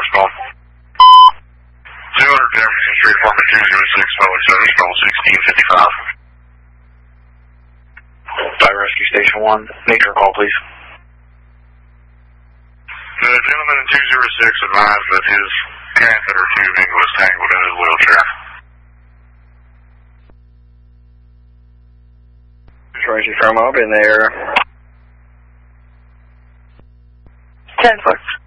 respond. 200 Jefferson Street, apartment 206, public service, call 1655. Fire Rescue Station 1, need your call, please. The gentleman in 206 advised that his catheter tubing was tangled in his wheelchair. Tracy Promo, been there. 10-4.